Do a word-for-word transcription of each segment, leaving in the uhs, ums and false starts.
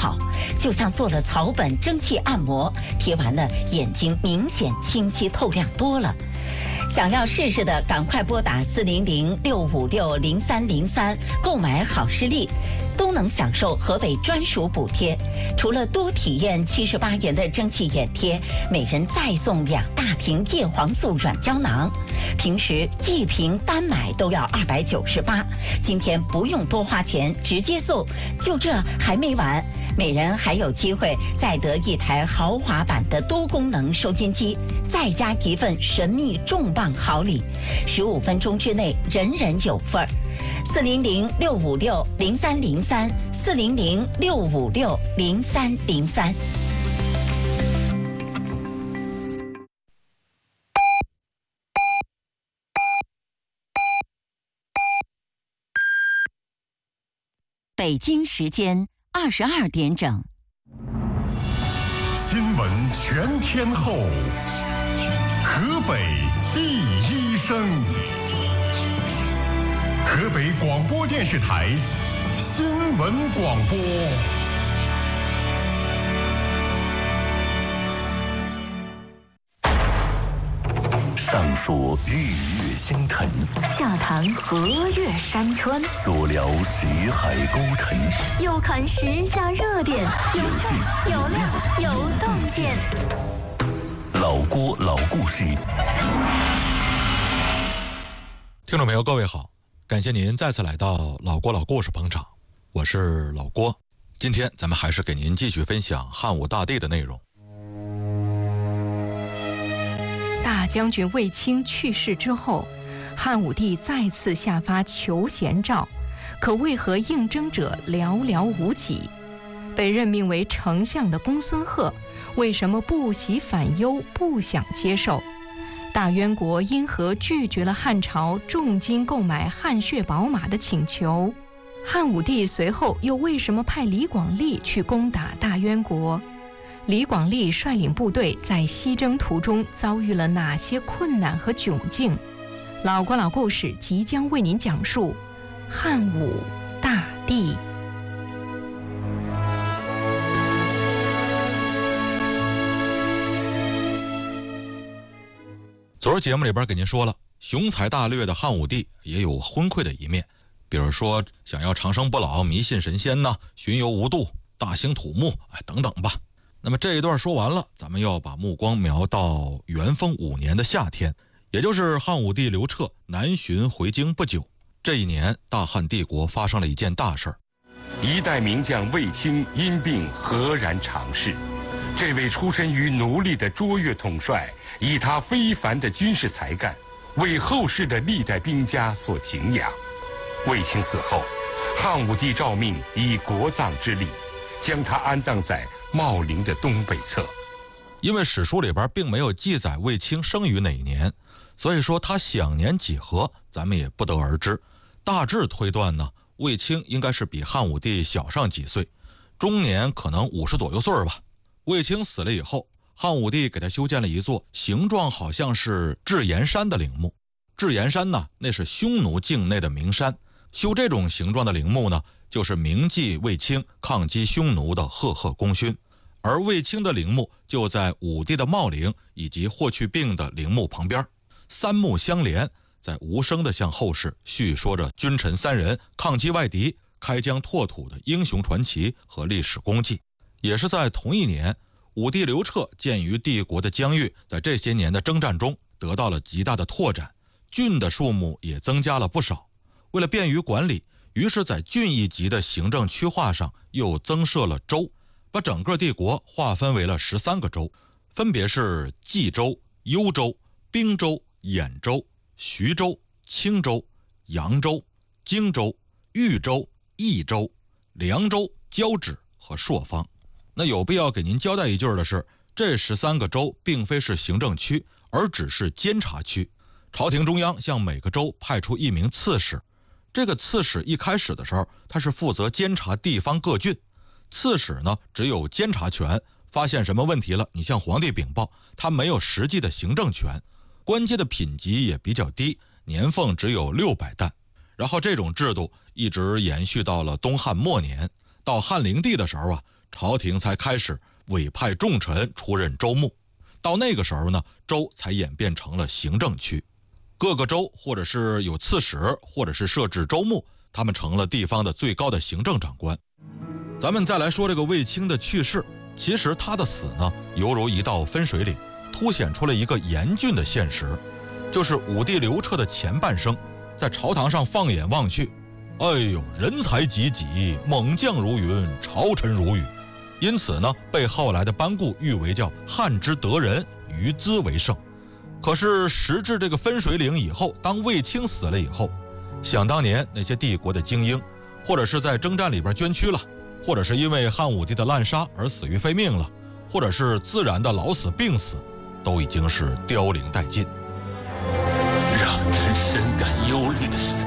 好，就像做了草本蒸汽按摩，贴完了眼睛明显清晰透亮多了。想要试试的，赶快拨打四零零六五六零三零三购买好视力，都能享受河北专属补贴。除了多体验七十八元的蒸汽眼贴，每人再送两大瓶叶黄素软胶囊，平时一瓶单买都要二百九十八，今天不用多花钱，直接送。就这还没完，每人还有机会再得一台豪华版的多功能收音机，再加一份神秘重磅好礼，十五分钟之内人人有份儿。四零零六五六零三零三，四零零六五六零三零三。北京时间二十二点整。 新闻全天候，河北第一声，河北广播电视台新闻广播。 上说日月星辰， 下谈河岳山川， 左聊识海沟沉， 右看时下热点，有趣有料有洞见。 老郭老故事。 听众朋友，各位好，感谢您再次来到老郭老故事捧场，我是老郭。今天咱们还是给您继续分享汉武大帝的内容。 大将军卫青去世之后，汉武帝再次下发求贤诏，可为何应征者寥寥无几？被任命为丞相的公孙贺为什么不喜反忧，不想接受？大渊国因何拒绝了汉朝重金购买汗血宝马的请求？汉武帝随后又为什么派李广利去攻打大渊国？李广利率领部队在西征途中遭遇了哪些困难和窘境？老郭老故事即将为您讲述汉武大帝。 昨儿节目里边给您说了，雄才大略的汉武帝也有昏聩的一面，比如说想要长生不老、迷信神仙呐、巡游无度、大兴土木，哎，等等吧。那么这一段说完了，咱们要把目光瞄到元丰五年的夏天，也就是汉武帝刘彻南巡回京不久。这一年，大汉帝国发生了一件大事儿。 一代名将卫青因病赫然长逝。这位出身于奴隶的卓越统帅，以他非凡的军事才干，为后世的历代兵家所敬仰。卫青死后，汉武帝诏命以国葬之礼，将他安葬在茂陵的东北侧。 因为史书里边并没有记载卫青生于哪一年，所以说他享年几何咱们也不得而知。大致推断呢，卫青应该是比汉武帝小上几岁，中年可能五十左右岁吧。卫青死了以后，汉武帝给他修建了一座形状好像是智岩山的陵墓。智岩山呢，那是匈奴境内的名山，修这种形状的陵墓呢，就是铭记卫青抗击匈奴的赫赫功勋。而卫青的陵墓就在武帝的茂陵以及霍去病的陵墓旁边，三墓相连，在无声地向后世叙说着君臣三人抗击外敌、开疆拓土的英雄传奇和历史功绩。也是在同一年，武帝刘彻鉴于帝国的疆域在这些年的征战中得到了极大的拓展，郡的数目也增加了不少。为了便于管理，于是在郡一级的行政区划上又增设了州，把整个帝国划分为了十三个州，分别是冀州、幽州、并州、兖州、徐州、青州、扬州、荆州、豫州、益州、凉州、交趾和朔方。那有必要给您交代一句的是，这十三个州并非是行政区，而只是监察区。朝廷中央向每个州派出一名刺史，这个刺史一开始的时候，他是负责监察地方各郡。刺史呢，只有监察权，发现什么问题了，你向皇帝禀报，他没有实际的行政权。官阶的品级也比较低，年俸只有六百担。然后这种制度一直延续到了东汉末年，到汉灵帝的时候啊， 朝廷才开始委派重臣出任州牧。到那个时候呢，州才演变成了行政区，各个州或者是有刺史，或者是设置州牧，他们成了地方的最高的行政长官。咱们再来说这个卫青的去世，其实他的死呢，犹如一道分水岭，凸显出了一个严峻的现实，就是武帝刘彻的前半生，在朝堂上放眼望去，哎呦，人才济济，猛将如云，朝臣如雨。因此呢，被后来的班固誉为叫汉之德人，于兹为盛。可是时至这个分水岭以后，当卫青死了以后，想当年那些帝国的精英，或者是在征战里边捐躯了，或者是因为汉武帝的滥杀而死于非命了，或者是自然的老死病死，都已经是凋零殆尽。 让人深感忧虑的是，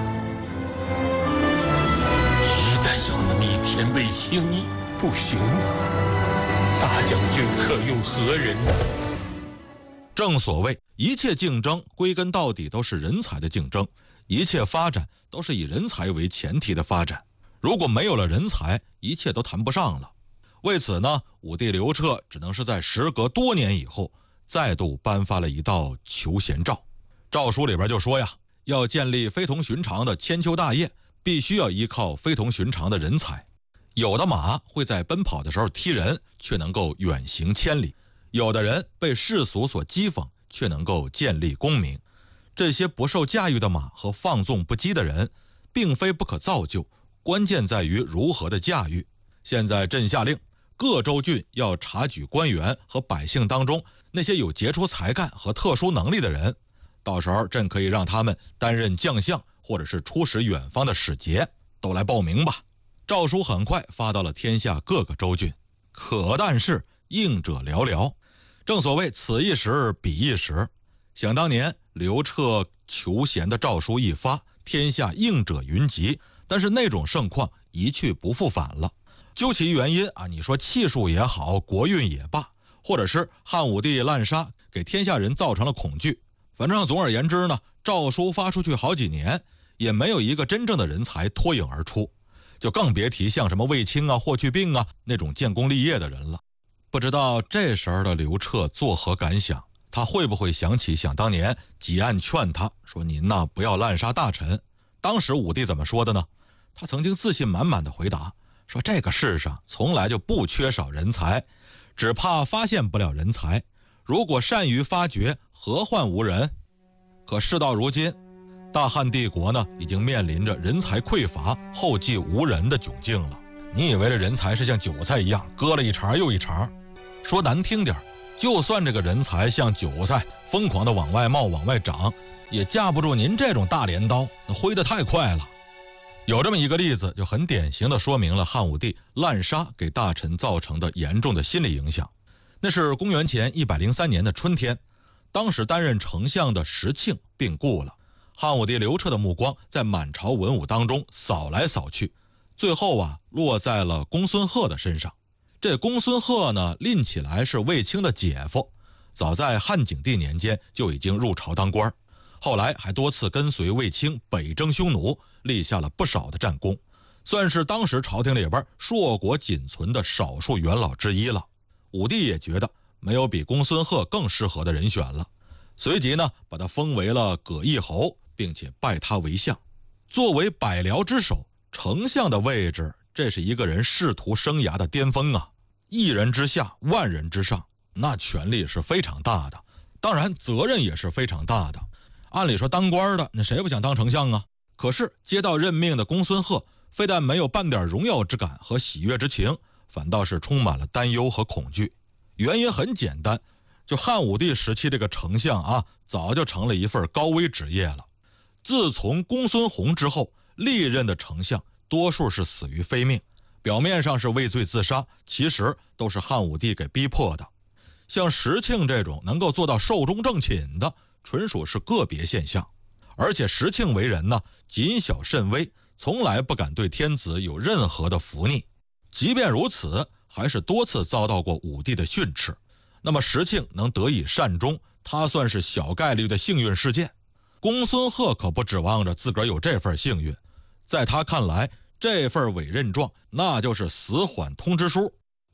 一旦有那么一天卫青你不行了，大将军可用何人呢？ 正所谓一切竞争归根到底都是人才的竞争，一切发展都是以人才为前提的发展。如果没有了人才，一切都谈不上了。为此呢，武帝刘彻只能是在时隔多年以后，再度颁发了一道求贤诏。诏书里边就说呀，要建立非同寻常的千秋大业，必须要依靠非同寻常的人才。有的马会在奔跑的时候踢人，却能够远行千里；有的人被世俗所讥讽，却能够建立功名。这些不受驾驭的马和放纵不羁的人，并非不可造就，关键在于如何的驾驭。现在朕下令，各州郡要察举官员和百姓当中那些有杰出才干和特殊能力的人，到时候朕可以让他们担任将相，或者是出使远方的使节，都来报名吧。诏书很快发到了天下各个州郡，可但是应者寥寥。正所谓此一时彼一时，想当年刘彻求贤的诏书一发，天下应者云集，但是那种盛况一去不复返了。究其原因啊，你说气数也好，国运也罢，或者是汉武帝滥杀给天下人造成了恐惧，反正总而言之呢，诏书发出去好几年，也没有一个真正的人才脱颖而出，就更别提像什么卫青啊、霍去病啊那种建功立业的人了。不知道这时候的刘彻作何感想？他会不会想起想当年汲黯劝他说您呐不要滥杀大臣？当时武帝怎么说的呢？他曾经自信满满的回答说，这个世上从来就不缺少人才，只怕发现不了人才。如果善于发掘，何患无人？可事到如今，大汉帝国呢，已经面临着人才匮乏、后继无人的窘境了。你以为这人才是像韭菜一样割了一茬又一茬？说难听点，就算这个人才像韭菜疯狂的往外冒、往外长，也架不住您这种大镰刀，那挥得太快了。有这么一个例子，就很典型的说明了汉武帝滥杀给大臣造成的严重的心理影响。那是公元前一百零三年的春天，当时担任丞相的石庆病故了。汉武帝刘彻的目光在满朝文武当中扫来扫去，最后啊落在了公孙贺的身上。这公孙贺呢，拎起来是卫青的姐夫，早在汉景帝年间就已经入朝当官，后来还多次跟随卫青北征匈奴，立下了不少的战功，算是当时朝廷里边硕果仅存的少数元老之一了。武帝也觉得没有比公孙贺更适合的人选了，随即呢把他封为了葛邑侯，并且拜他为相。作为百僚之首，丞相的位置，这是一个人仕途生涯的巅峰啊！一人之下，万人之上，那权力是非常大的，当然责任也是非常大的。按理说当官的，那谁不想当丞相啊？可是接到任命的公孙贺，非但没有半点荣耀之感和喜悦之情，反倒是充满了担忧和恐惧。原因很简单，就汉武帝时期这个丞相啊，早就成了一份高危职业了。自从公孙弘之后，历任的丞相多数是死于非命，表面上是畏罪自杀，其实都是汉武帝给逼迫的。像石庆这种能够做到寿终正寝的，纯属是个别现象。而且石庆为人呢，谨小慎微，从来不敢对天子有任何的忤逆。即便如此，还是多次遭到过武帝的训斥。那么石庆能得以善终，他算是小概率的幸运事件。公孙贺可不指望着自个儿有这份幸运，在他看来，这份委任状那就是死缓通知书。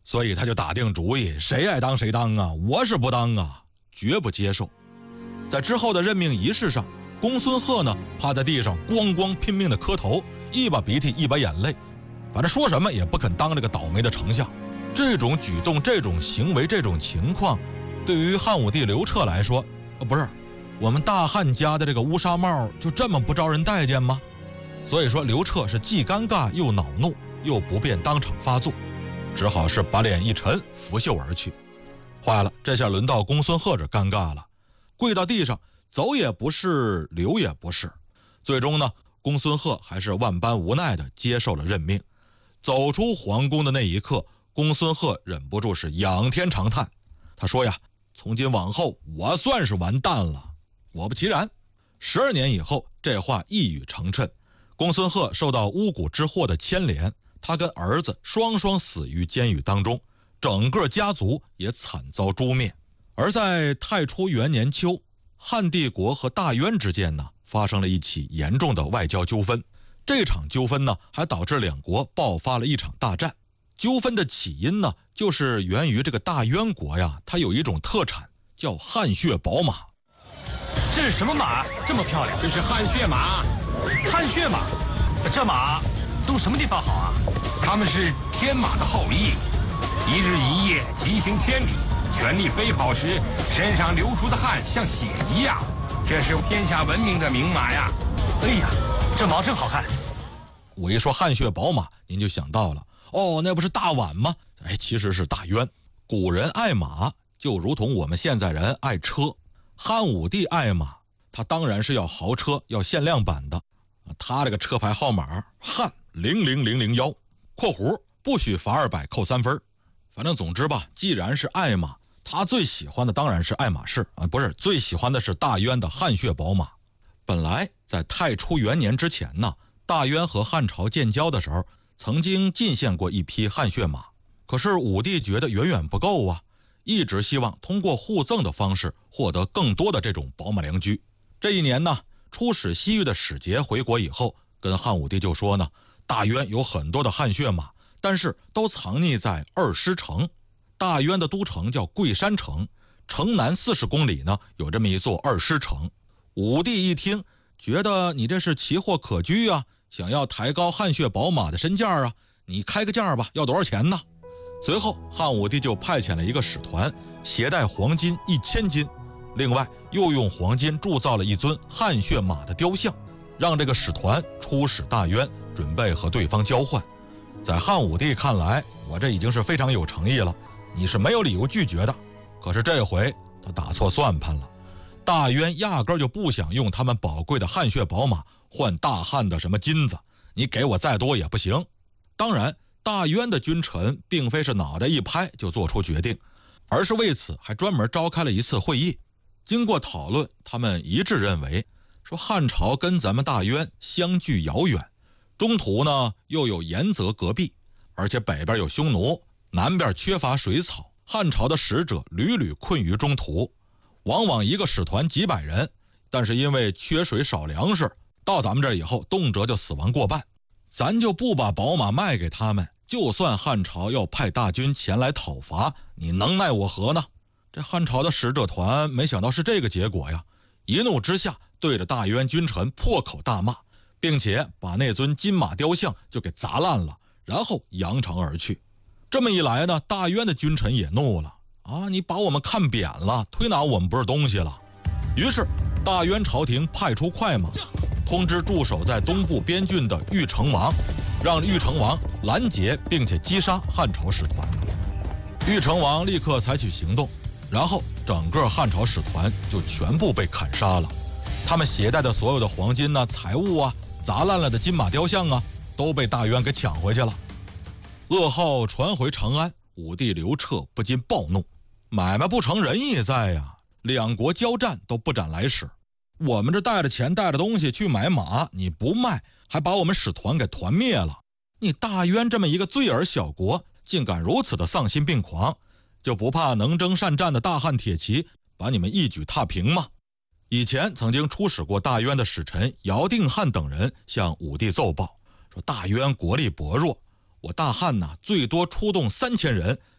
所以他就打定主意，谁爱当谁当啊，我是不当啊，绝不接受。在之后的任命仪式上，公孙贺呢趴在地上咣咣拼命的磕头，一把鼻涕一把眼泪，反正说什么也不肯当这个倒霉的丞相。这种举动、这种行为、这种情况，对于汉武帝刘彻来说，呃，不是我们大汉家的这个乌纱帽就这么不招人待见吗？所以说刘彻是既尴尬又恼怒，又不便当场发作，只好是把脸一沉，拂袖而去。坏了，这下轮到公孙贺这尴尬了，跪到地上，走也不是，留也不是。最终呢，公孙贺还是万般无奈地接受了任命。走出皇宫的那一刻，公孙贺忍不住是仰天长叹，他说呀，从今往后我算是完蛋了。果不其然，十二年以后，这话一语成谶。公孙贺受到巫蛊之祸的牵连，他跟儿子双双死于监狱当中，整个家族也惨遭诛灭。而在太初元年秋，汉帝国和大渊之间呢发生了一起严重的外交纠纷。这场纠纷呢还导致两国爆发了一场大战。纠纷的起因呢就是源于这个大渊国呀，它有一种特产叫汗血宝马。 这是什么马这么漂亮？ 这是汗血马。 汗血马，这马都什么地方好啊？ 他们是天马的后裔，一日一夜疾行千里，全力飞跑时身上流出的汗像血一样，这是天下闻名的名马呀。 哎呀，这马真好看。 我一说汗血宝马，您就想到了，哦，那不是大宛吗？哎，其实是大渊。古人爱马就如同我们现在人爱车，汉武帝爱马，他当然是要豪车，要限量版的。他这个车牌号码汉零零零零一（括弧不许罚二百扣三分）。反正总之吧，既然是爱马，他最喜欢的当然是爱马仕啊，不是最喜欢的是大渊的汗血宝马。本来在太初元年之前呢，大渊和汉朝建交的时候，曾经进献过一匹汗血马，可是武帝觉得远远不够啊，一直希望通过互赠的方式获得更多的这种宝马良驹。这一年呢，出使西域的使节回国以后，跟汉武帝就说呢，大渊有很多的汗血马，但是都藏匿在二师城。大渊的都城叫桂山城，城南四十公里呢有这么一座二师城。武帝一听，觉得你这是奇货可居啊，想要抬高汗血宝马的身价啊，你开个价吧，要多少钱呢？随后汉武帝就派遣了一个使团，携带黄金一千斤，另外又用黄金铸造了一尊汗血马的雕像，让这个使团出使大渊，准备和对方交换。在汉武帝看来，我这已经是非常有诚意了，你是没有理由拒绝的。可是这回他打错算盘了，大渊压根就不想用他们宝贵的汗血宝马换大汉的什么金子，你给我再多也不行。当然大渊的君臣并非是脑袋一拍就做出决定，而是为此还专门召开了一次会议。经过讨论，他们一致认为说汉朝跟咱们大渊相距遥远，中途呢又有延泽隔壁，而且北边有匈奴，南边缺乏水草，汉朝的使者屡屡困于中途，往往一个使团几百人，但是因为缺水少粮食，到咱们这儿以后动辄就死亡过半。咱就不把宝马卖给他们，就算汉朝要派大军前来讨伐，你能奈我何呢？这汉朝的使者团没想到是这个结果呀，一怒之下对着大渊君臣破口大骂，并且把那尊金马雕像就给砸烂了，然后扬长而去。这么一来呢，大渊的君臣也怒了啊！你把我们看扁了，推拿我们不是东西了。于是大渊朝廷派出快马，通知驻守在东部边郡的玉成王，让玉成王拦截并且击杀汉朝使团。玉成王立刻采取行动，然后整个汉朝使团就全部被砍杀了。他们携带的所有的黄金啊、财物啊、砸烂了的金马雕像啊，都被大渊给抢回去了。噩耗传回长安，武帝刘彻不禁暴怒，买卖不成仁义在呀，两国交战都不斩来使，我们这带着钱带着东西去买马，你不卖，还把我们使团给团灭了。你大渊这么一个罪尔小国，竟敢如此的丧心病狂，就不怕能征善战的大汉铁骑把你们一举踏平吗？以前曾经出使过大渊的使臣姚定汉等人向武帝奏报说，大渊国力薄弱，我大汉呢最多出动三千人